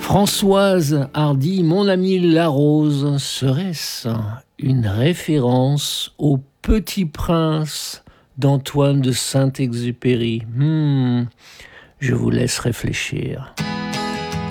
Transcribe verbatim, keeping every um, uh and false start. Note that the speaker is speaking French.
Françoise Hardy, mon ami Larose, serait-ce une référence au Petit Prince d'Antoine de Saint-Exupéry? hmm, Je vous laisse réfléchir.